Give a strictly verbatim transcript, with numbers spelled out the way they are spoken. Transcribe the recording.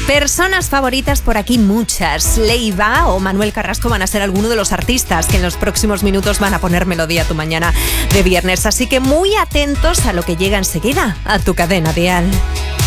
Personas favoritas por aquí muchas. Leiva o Manuel Carrasco van a ser algunos de los artistas que en los próximos minutos van a poner melodía a tu mañana de viernes. Así que muy atentos a lo que llega enseguida a tu cadena dial.